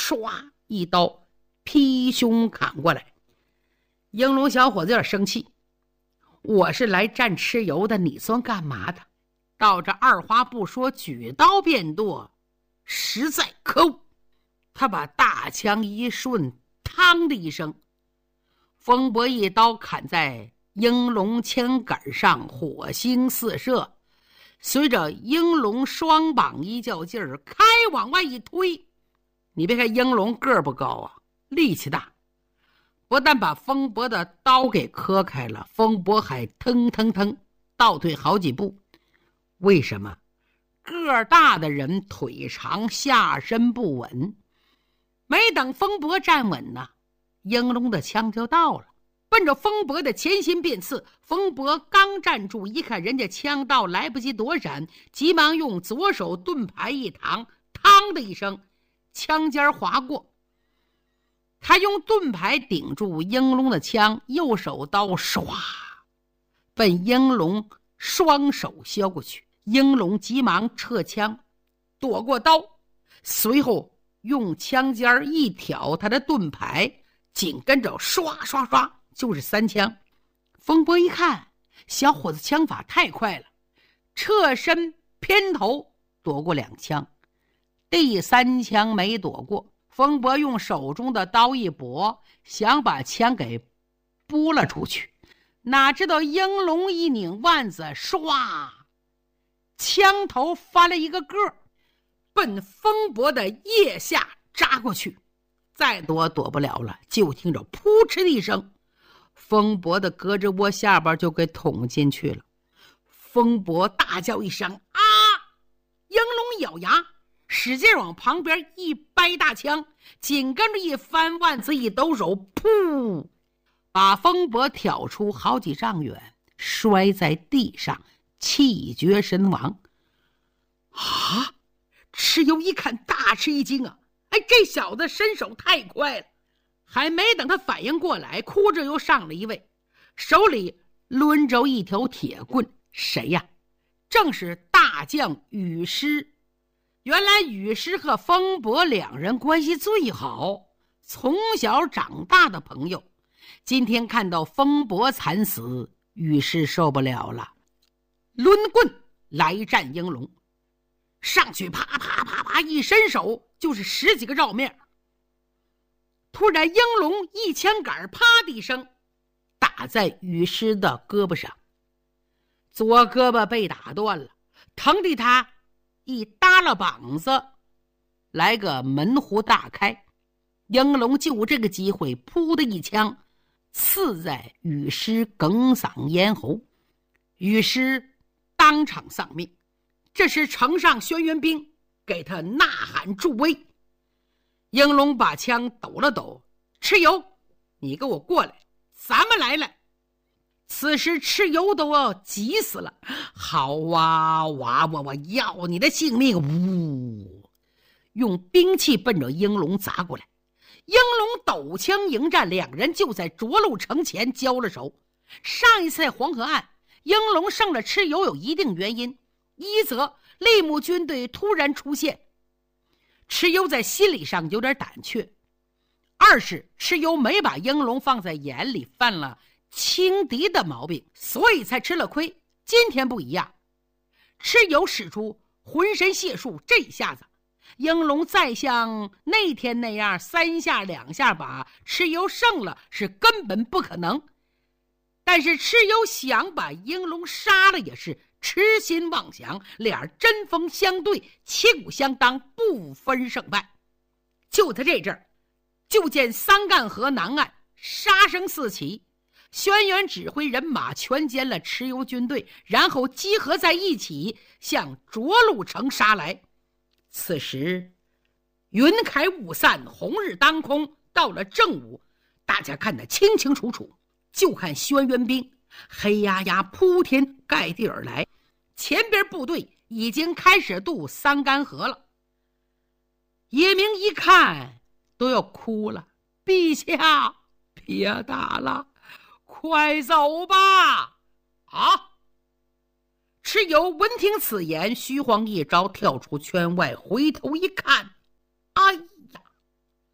唰一刀劈胸砍过来。英龙小伙子有点生气，我是来战蚩尤的，你算干嘛的？到这二话不说，举刀便剁，实在可恶。他把大枪一顺，嘡的一声，风伯一刀砍在英龙枪杆上，火星四射。随着英龙双膀一较劲儿，开往外一推。你别看英龙个儿不高啊，力气大，不但把风伯的刀给磕开了，风伯还腾腾腾倒退好几步。为什么？个儿大的人腿长，下身不稳。没等风伯站稳呢，英龙的枪就到了，奔着风伯的前心便刺。风伯刚站住，一看人家枪到，来不及躲闪，急忙用左手盾牌一扛，嘡的一声，枪尖划过。他用盾牌顶住英龙的枪，右手刀唰奔英龙双手削过去。英龙急忙撤枪躲过刀，随后用枪尖一挑他的盾牌，紧跟着刷刷刷就是3枪。风伯一看小伙子枪法太快了，侧身偏头躲过2枪，第3枪没躲过。风伯用手中的刀一拨，想把枪给拨了出去，哪知道英龙一拧腕子，唰，枪头翻了一个个，奔风伯的腋下扎过去。再躲不了了，就听着扑哧的一声，风伯的胳肢窝下边就给捅进去了。风伯大叫一声啊！英龙咬牙使劲往旁边一掰大枪，紧跟着一翻腕子一抖手，噗，把风伯挑出好几丈远，摔在地上，气绝身亡。啊！蚩尤一看大吃一惊啊！这小子身手太快了，还没等他反应过来，哭着又上了一位，手里抡着一条铁棍。谁呀？正是大将羽狮。原来羽狮和风伯2人关系最好，从小长大的朋友。今天看到风伯惨死，羽狮受不了了，抡棍来战英龙，上去啪啪啪啪一伸手就是10几个照面。突然英龙一枪杆啪的一声打在羽狮的胳膊上，左胳膊被打断了，疼的他一耷拉膀子，来个门户大开。英龙就这个机会，噗的一枪刺在羽狮哽嗓咽喉，羽狮当场丧命。这时城上轩辕兵给他呐喊助威。英龙把枪抖了抖，蚩尤，你给我过来，咱们来了。此时蚩尤都要急死了，好啊，我要你的性命！呜，用兵器奔着英龙砸过来。英龙抖枪迎战，2人就在涿鹿城前交了手。上一次在黄河岸，英龙胜了蚩尤有一定原因，一则利木军队突然出现，蚩尤在心理上有点胆怯；二是蚩尤没把英龙放在眼里，犯了轻敌的毛病，所以才吃了亏。今天不一样，蚩尤使出浑身解数，这一下子英龙再像那天那样3下2下把蚩尤胜了是根本不可能。但是蚩尤想把英龙杀了也是痴心妄想，俩人针锋相对，旗鼓相当，不分胜败。就在这阵儿，就见三干河南岸杀声四起，轩辕指挥人马全歼了蚩尤军队，然后集合在一起向涿鹿城杀来。此时云开雾散，红日当空，到了正午，大家看得清清楚楚。就看轩辕兵黑压压铺天盖地而来，前边部队已经开始渡三干河了。叶明一看都要哭了，陛下别打了，快走吧！啊！蚩尤闻听此言，虚晃一招跳出圈外，回头一看，哎呀，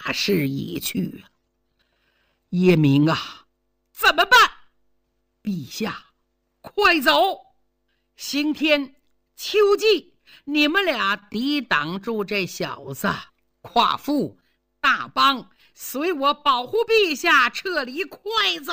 大势已去啊！叶明啊，怎么办？陛下，快走！刑天、秋季，你们俩抵挡住这小子。夸父、大帮，随我保护陛下撤离，快走！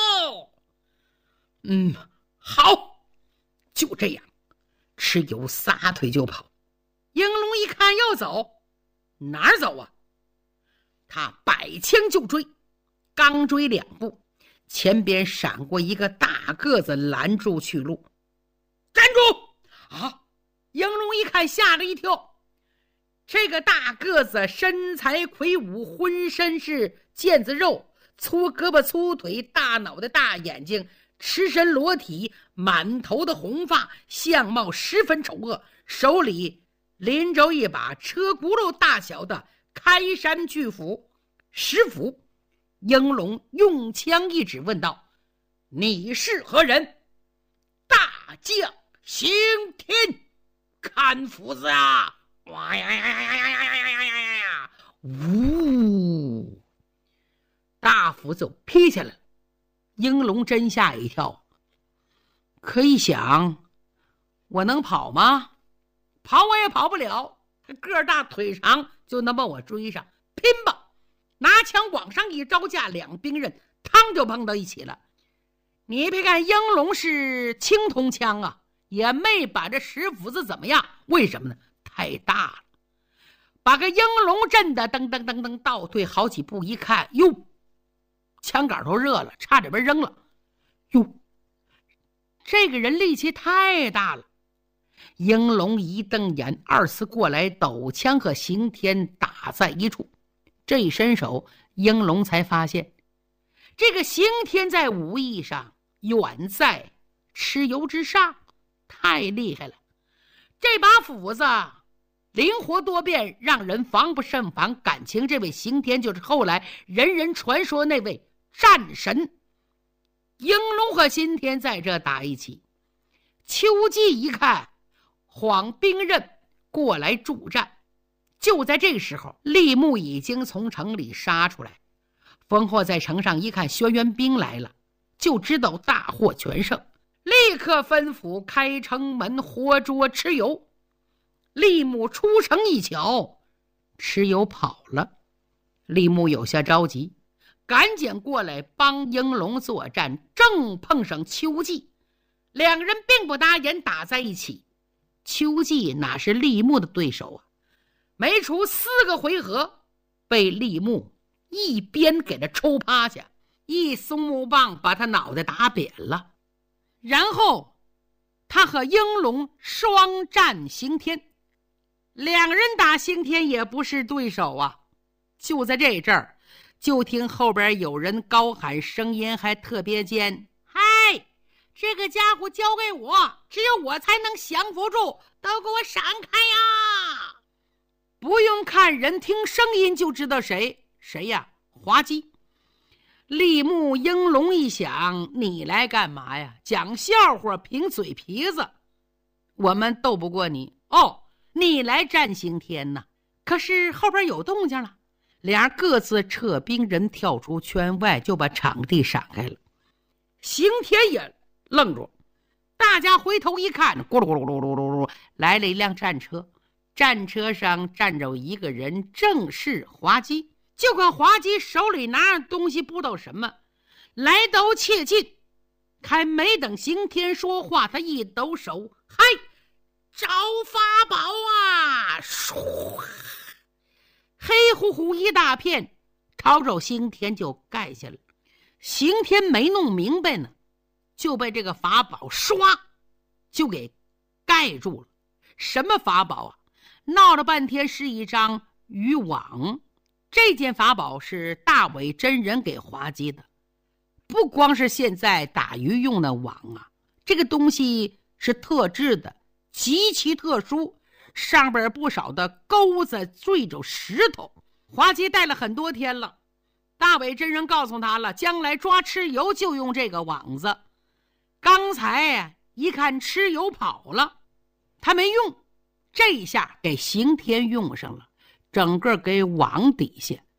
好，就这样。蚩尤撒腿就跑。应龙一看要走，哪儿走啊？他摆枪就追，刚追2步，前边闪过一个大个子，拦住去路。站住！啊！应龙一看吓了一跳，这个大个子身材魁梧，浑身是腱子肉，粗胳膊粗腿，大脑袋大眼睛，赤身裸体，满头的红发，相貌十分丑恶，手里拎着一把车轱辘大小的开山巨斧石斧。应龙用枪一指，问道：你是何人？大将刑天，看斧子啊！哇呀呀呀呀呀呀呀呀呀呀！呜！大斧子劈下来了。应龙真吓一跳，可一想，我能跑吗？跑我也跑不了，他个儿大腿长，就能把我追上。拼吧！拿枪往上一招架，两兵刃嘡就碰到一起了。你别看应龙是青铜枪啊，也没把这石斧子怎么样。为什么呢？太大了，把个应龙震得噔噔噔噔倒退好几步，一看，哟，枪杆都热了，差点被扔了。哟，这个人力气太大了。应龙一瞪眼，二次过来，抖枪和刑天打在一处。这一伸手，应龙才发现这个刑天在武艺上远在蚩尤之上，太厉害了。这把斧子灵活多变，让人防不胜防。感情这位刑天就是后来人人传说那位战神。应龙和刑天在这打一起，秋季一看晃兵刃过来助战。就在这个时候，厉牧已经从城里杀出来。冯获在城上一看轩辕兵来了，就知道大获全胜，立刻吩咐开城门活捉蚩尤。厉牧出城一瞧，蚩尤跑了。厉牧有些着急，赶紧过来帮应龙作战，正碰上秋季，两个人并不搭眼，打在一起。秋季哪是厉牧的对手啊？没出4个回合，被厉牧一鞭给他抽趴下，一松木棒把他脑袋打扁了。然后他和应龙双战刑天，两人打刑天也不是对手啊。就在这阵儿，就听后边有人高喊，声音还特别尖：嗨，这个家伙交给我，只有我才能降服住，都给我闪开呀！不用看人，听声音就知道谁呀？滑稽。厉牧应龙一想，你来干嘛呀？讲笑话，凭嘴皮子，我们斗不过你哦。你来战刑天呢？可是后边有动静了，俩人各自撤兵人跳出圈外，就把场地闪开了。刑天也愣住，大家回头一看，咕噜咕噜咕噜咕噜来了一辆战车，战车上站着一个人，正是滑稽。就看滑稽手里拿着东西，不知道什么，来都切近，还没等刑天说话，他一抖手，嗨，找法宝啊！黑乎乎一大片，朝着刑天就盖下了。刑天没弄明白呢，就被这个法宝唰就给盖住了。什么法宝啊？闹了半天是一张渔网。这件法宝是大伟真人给滑稽的，不光是现在打鱼用的网啊，这个东西是特制的，极其特殊，上边不少的钩子坠着石头。滑稽带了很多天了，大伟真人告诉他了，将来抓蚩尤就用这个网子。刚才一看蚩尤跑了，他没用，这一下给刑天用上了，整个给网底下。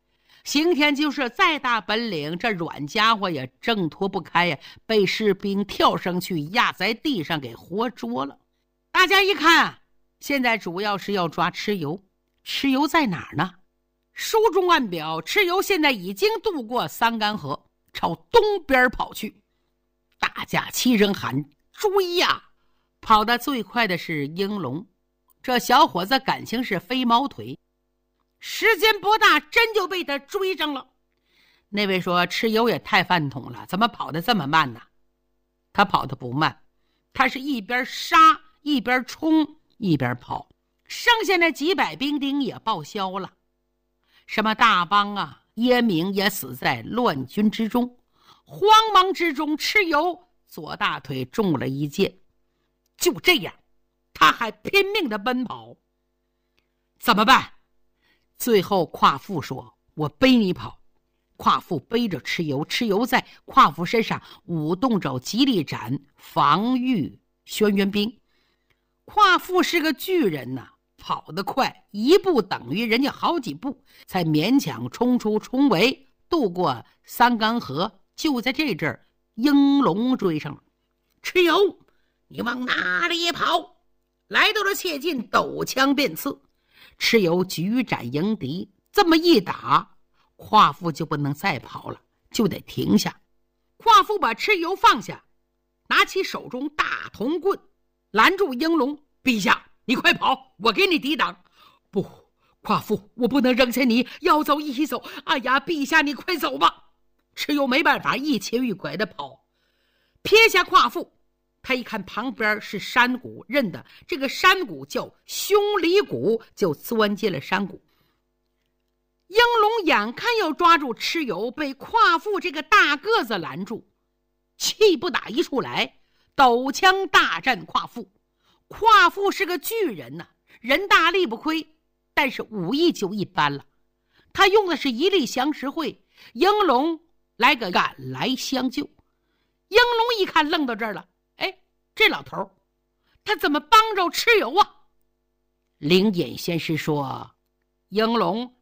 刑天就是再大本领，这软家伙也挣脱不开呀，被士兵跳上去压在地上给活捉了。大家一看，现在主要是要抓蚩尤。蚩尤在哪儿呢？书中暗表，蚩尤现在已经渡过桑干河，朝东边跑去。大家齐声喊追呀！跑得最快的是英龙，这小伙子感情是飞毛腿，时间不大，真就被他追上了。那位说蚩尤也太饭桶了，怎么跑得这么慢呢？他跑得不慢，他是一边杀一边冲一边跑，剩下那几百兵丁也报销了。什么大邦啊、耶明也死在乱军之中。慌忙之中，蚩尤左大腿中了一箭。就这样，他还拼命地奔跑。怎么办？最后夸父说：“我背你跑。”夸父背着蚩尤，蚩尤在夸父身上舞动着极力斩，防御轩辕兵。夸父是个巨人呐，跑得快，一步等于人家好几步，才勉强冲出重围，渡过桑干河。就在这阵儿，英龙追上了。蚩尤，你往哪里跑？来到了切近，抖枪便刺。蚩尤举斩迎敌，这么一打，夸父就不能再跑了，就得停下。夸父把蚩尤放下，拿起手中大铜棍，拦住英龙：“陛下，你快跑，我给你抵挡。”“不，夸父，我不能扔下你，要走一起走。”“哎呀，陛下，你快走吧。”蚩尤没办法，一瘸一拐的跑，撇下夸父。他一看旁边是山谷，认得这个山谷叫凶离谷，就钻进了山谷。英龙眼看要抓住蚩尤，被夸父这个大个子拦住，气不打一处来，抖枪大战夸父。夸父是个巨人呐，人大力不亏，但是武艺就一般了。他用的是一力降十会，英龙来个赶来相救。英龙一看愣到这儿了，这老头他怎么帮着蚩尤啊？灵眼先师说：“英龙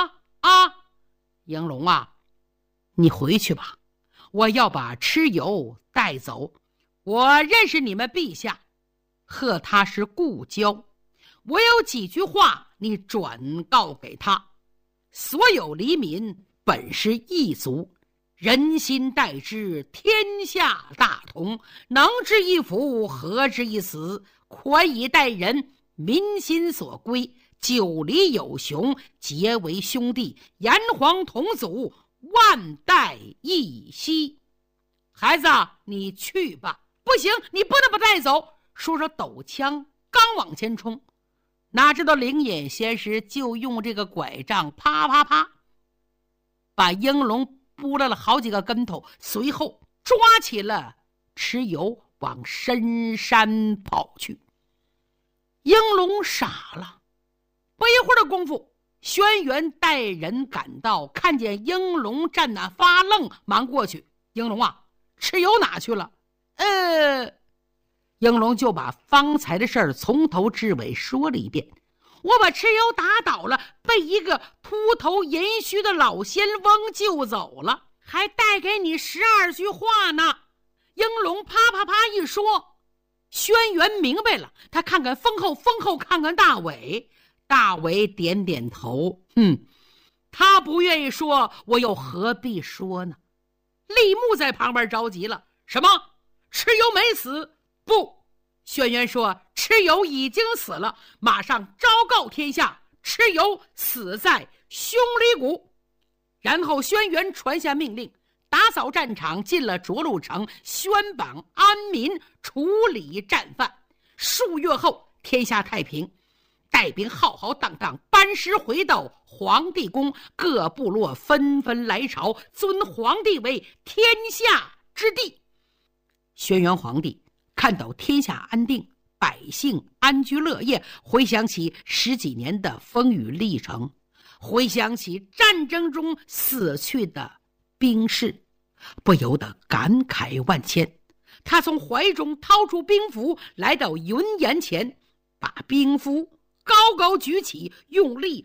英龙啊，你回去吧，我要把蚩尤带走。我认识你们陛下，和他是故交，我有几句话你转告给他。所有黎民本是一族，人心待之，天下大同。能之一福，和之一死，宽以待人，民心所归。九黎有雄，结为兄弟，炎黄同祖，万代一息。孩子，你去吧。”“不行，你不能把他带走。”说着抖枪刚往前冲，哪知道灵眼先师就用这个拐杖啪啪啪把英龙扑了好几个跟头，随后抓起了蚩尤往深山跑去。英龙傻了，不一会儿的功夫，轩辕带人赶到，看见英龙站那发愣，忙过去：“英龙啊，蚩尤哪去了？”英龙就把方才的事儿从头至尾说了一遍。“我把蚩尤打倒了，被一个秃头银须的老仙翁救走了，还带给你12句话呢。”英龙啪啪啪一说，轩辕明白了，他看看风后，风后看看大伟，大伟点点头，他不愿意说，我又何必说呢？李牧在旁边着急了：“什么？蚩尤没死？”“不。”轩辕说：“蚩尤已经死了，马上昭告天下，蚩尤死在凶离谷。”然后轩辕传下命令，打扫战场，进了涿鹿城，宣榜安民，处理战犯。数月后，天下太平，带兵浩浩荡荡班师回到皇帝宫，各部落纷纷来朝，尊皇帝为天下之帝。轩辕皇帝看到天下安定，百姓安居乐业，回想起10几年的风雨历程，回想起战争中死去的兵士，不由得感慨万千。他从怀中掏出兵符，来到云岩前，把兵符高高举起，用力